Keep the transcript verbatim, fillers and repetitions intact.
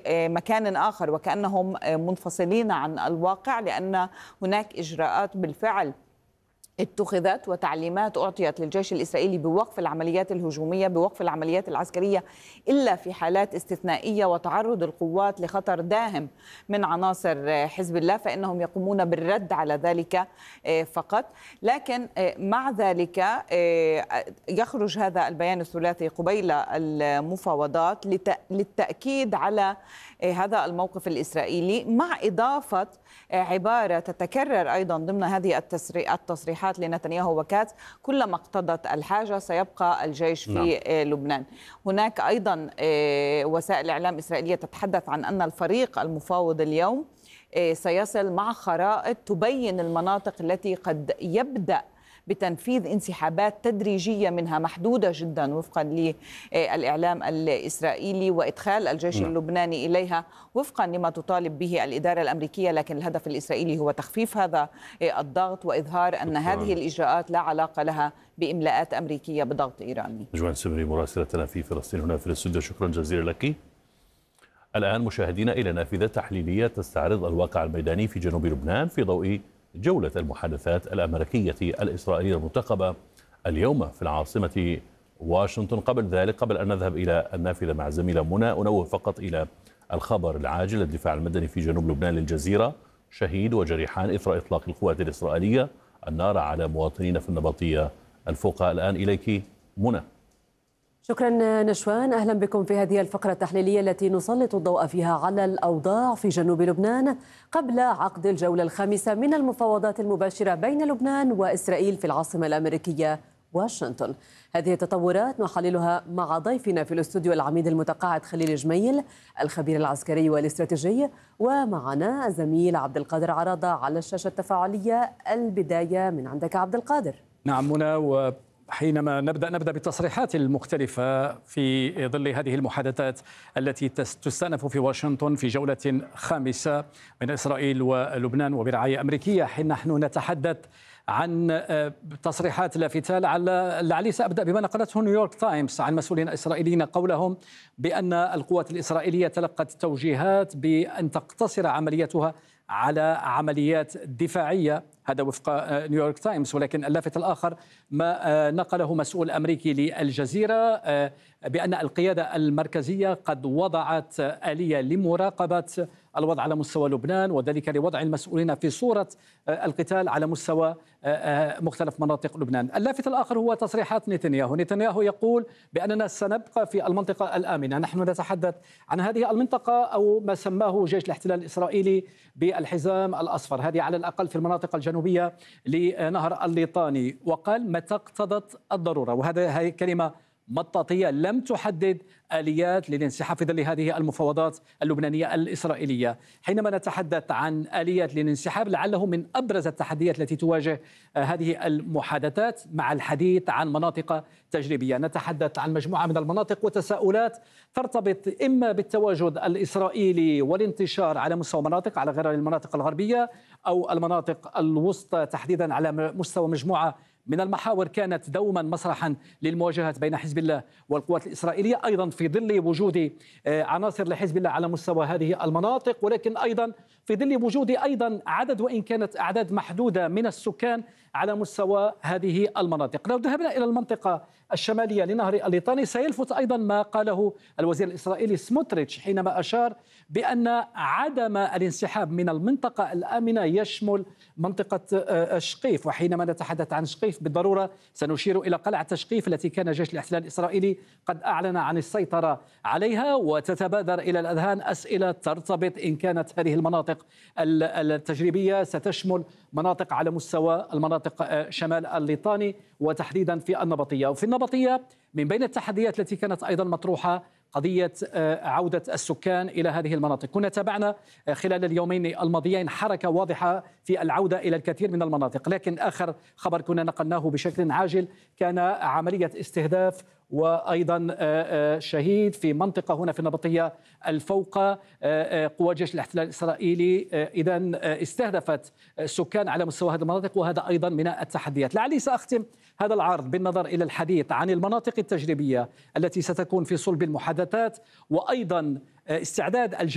مكان آخر وكأنهم منفصلين عن الواقع، لأن هناك إجراءات بالفعل اتخذت وتعليمات أعطيت للجيش الإسرائيلي بوقف العمليات الهجومية، بوقف العمليات العسكرية إلا في حالات استثنائية وتعرض القوات لخطر داهم من عناصر حزب الله، فإنهم يقومون بالرد على ذلك فقط. لكن مع ذلك يخرج هذا البيان الثلاثي قبيل المفاوضات للتأكيد على هذا الموقف الإسرائيلي، مع إضافة عبارة تتكرر أيضا ضمن هذه التصريحات لنتنياهو وكاتس: كلما اقتضت الحاجة سيبقى الجيش في نعم. لبنان. هناك أيضا وسائل إعلام إسرائيلية تتحدث عن أن الفريق المفاوض اليوم سيصل مع خرائط تبين المناطق التي قد يبدأ بتنفيذ انسحابات تدريجية منها محدودة جدا وفقا للإعلام الإسرائيلي، وإدخال الجيش نعم. اللبناني إليها وفقا لما تطالب به الإدارة الأمريكية. لكن الهدف الإسرائيلي هو تخفيف هذا الضغط وإظهار أن هذه الإجراءات لا علاقة لها بإملاءات أمريكية بضغط إيراني. نجوان سمري مراسلتنا في فلسطين هنا في الاستوديو، شكرا جزيلا لك. الآن مشاهدينا إلى نافذة تحليلية تستعرض الواقع الميداني في جنوب لبنان في ضوء جولة المحادثات الأمريكية الإسرائيلية المرتقبة اليوم في العاصمة واشنطن. قبل ذلك، قبل أن نذهب إلى النافذة مع زميلة منى، أنوه فقط إلى الخبر العاجل: الدفاع المدني في جنوب لبنان للجزيرة: شهيد وجريحان إثر إطلاق القوات الإسرائيلية النار على مواطنين في النبطية الفوقى. الآن إليك منى. شكرا نشوان، أهلا بكم في هذه الفقرة التحليلية التي نسلط الضوء فيها على الأوضاع في جنوب لبنان قبل عقد الجولة الخامسة من المفاوضات المباشرة بين لبنان وإسرائيل في العاصمة الأمريكية واشنطن. هذه التطورات نحللها مع ضيفنا في الاستوديو العميد المتقاعد خليل جميل، الخبير العسكري والاستراتيجي، ومعنا الزميل عبد القادر عراضة على الشاشة التفاعلية. البداية من عندك عبد القادر. نعم منى، و حينما نبدأ نبدأ بالتصريحات المختلفة في ظل هذه المحادثات التي تستأنف في واشنطن في جولة خامسة بين إسرائيل ولبنان وبرعاية أمريكية. حين نحن نتحدث عن تصريحات لافتة، لعلي سأبدأ بما نقلته نيويورك تايمز عن مسؤولين إسرائيليين قولهم بأن القوات الإسرائيلية تلقت توجيهات بأن تقتصر عمليتها على عمليات دفاعية، هذا وفق نيويورك تايمز. ولكن اللافت الآخر ما نقله مسؤول أمريكي للجزيرة بأن القيادة المركزية قد وضعت آلية لمراقبة الوضع على مستوى لبنان، وذلك لوضع المسؤولين في صورة القتال على مستوى مختلف مناطق لبنان. اللافت الآخر هو تصريحات نتنياهو. نتنياهو يقول بأننا سنبقى في المنطقة الآمنة. نحن نتحدث عن هذه المنطقة أو ما سماه جيش الاحتلال الإسرائيلي بالحزام الأصفر، هذه على الأقل في المناطق الجنوبية لنهر الليطاني، وقال متى اقتضت الضرورة. وهذا كلمة مطاطية لم تحدد آليات للانسحاب في ظل هذه المفاوضات اللبنانية الإسرائيلية. حينما نتحدث عن آليات للانسحاب، لعله من أبرز التحديات التي تواجه هذه المحادثات مع الحديث عن مناطق تجريبية. نتحدث عن مجموعة من المناطق وتساؤلات ترتبط إما بالتواجد الإسرائيلي والانتشار على مستوى مناطق على غير المناطق الغربية أو المناطق الوسطى تحديدا على مستوى مجموعة من المحاور كانت دوما مسرحا للمواجهات بين حزب الله والقوات الإسرائيلية، أيضا في ظل وجود عناصر لحزب الله على مستوى هذه المناطق، ولكن أيضا في ظل وجود أيضا عدد وإن كانت أعداد محدودة من السكان على مستوى هذه المناطق. لو ذهبنا إلى المنطقة الشمالية لنهر الليطاني سيلفت أيضا ما قاله الوزير الإسرائيلي سموتريتش حينما أشار بأن عدم الانسحاب من المنطقة الآمنة يشمل منطقة شقيف. وحينما نتحدث عن شقيف بالضرورة سنشير إلى قلعة شقيف التي كان جيش الاحتلال الإسرائيلي قد أعلن عن السيطرة عليها. وتتبادر إلى الأذهان أسئلة ترتبط إن كانت هذه المناطق التجريبية ستشمل مناطق على مستوى المناطق شمال الليطاني وتحديدا في النبطية. وفي النبطية من بين التحديات التي كانت أيضا مطروحة قضية عودة السكان إلى هذه المناطق. كنا تابعنا خلال اليومين الماضيين حركة واضحة في العودة إلى الكثير من المناطق، لكن آخر خبر كنا نقلناه بشكل عاجل كان عملية استهداف وأيضا شهيد في منطقة هنا في النبطية الفوقى. قوات جيش الاحتلال الإسرائيلي إذن استهدفت سكان على مستوى هذه المناطق، وهذا أيضا من التحديات. لعلي سأختم هذا العرض بالنظر إلى الحديث عن المناطق التجريبية التي ستكون في صلب المحادثات، وأيضا استعداد الجيش